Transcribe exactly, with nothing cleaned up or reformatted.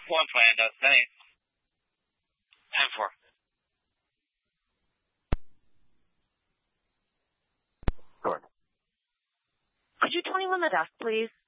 One plan does. Thanks. ten four. Good. Could you twenty-one the desk, please?